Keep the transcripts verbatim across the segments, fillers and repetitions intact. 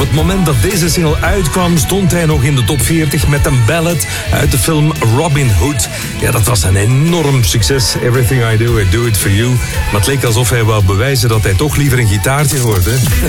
het moment dat deze single uitkwam, stond hij nog in de top veertig met een ballad uit de film Robin Hood. Ja, dat was een enorm succes. Everything I do, I do it for you. Maar het leek alsof hij wou bewijzen dat hij toch liever een gitaartje hoorde.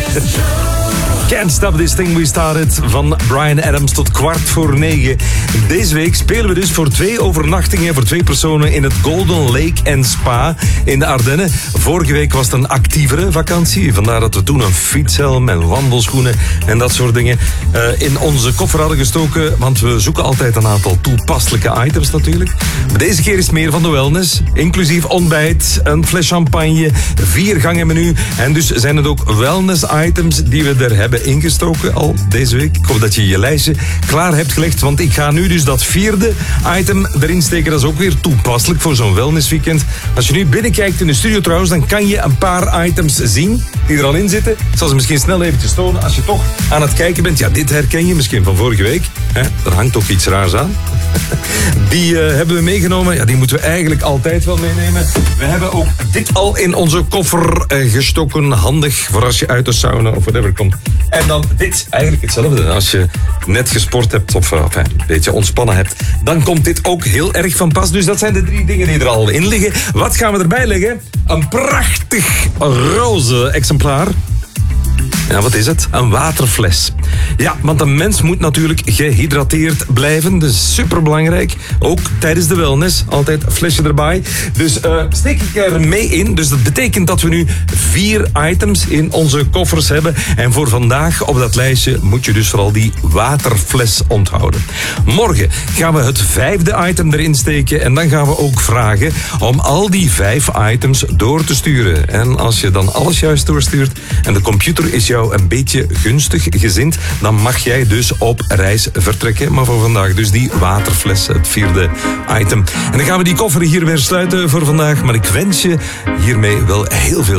Can't Stop This Thing We Started van Bryan Adams tot kwart voor negen. Deze week spelen we dus voor twee overnachtingen voor twee personen in het Golden Lake and Spa in de Ardennen. Vorige week was het een actievere vakantie. Vandaar dat we toen een fietshelm en wandelschoenen en dat soort dingen uh, in onze koffer hadden gestoken. Want we zoeken altijd een aantal toepasselijke items natuurlijk. Maar deze keer is het meer van de wellness. Inclusief ontbijt, een fles champagne, vier gangen menu. En dus zijn het ook wellness items die we er hebben ingestoken al deze week. Ik hoop dat je je lijstje klaar hebt gelegd, want ik ga nu dus dat vierde item erin steken. Dat is ook weer toepasselijk voor zo'n wellnessweekend. Als je nu binnenkijkt in de studio trouwens, dan kan je een paar items zien die er al in zitten. Ik zal ze misschien snel eventjes tonen als je toch aan het kijken bent. Ja, dit herken je misschien van vorige week. Hè? Er hangt toch iets raars aan. Die uh, hebben we meegenomen. Ja, die moeten we eigenlijk altijd wel meenemen. We hebben ook dit al in onze koffer uh, gestoken. Handig voor als je uit de sauna of whatever komt. En dan dit, eigenlijk hetzelfde. Als je net gesport hebt of uh, enfin, een beetje ontspannen hebt, dan komt dit ook heel erg van pas. Dus dat zijn de drie dingen die er al in liggen. Wat gaan we erbij leggen? Een prachtig roze exemplaar. Ja, wat is het? Een waterfles. Ja, want een mens moet natuurlijk gehydrateerd blijven. Dat is superbelangrijk. Ook tijdens de wellness. Altijd een flesje erbij. Dus uh, steek ik er mee in. Dus dat betekent dat we nu vier items in onze koffers hebben. En voor vandaag op dat lijstje moet je dus vooral die waterfles onthouden. Morgen gaan we het vijfde item erin steken. En dan gaan we ook vragen om al die vijf items door te sturen. En als je dan alles juist doorstuurt en de computer is jou een beetje gunstig gezind, dan mag jij dus op reis vertrekken. Maar voor vandaag dus die waterfles, het vierde item. En dan gaan we die koffer hier weer sluiten voor vandaag. Maar ik wens je hiermee wel heel veel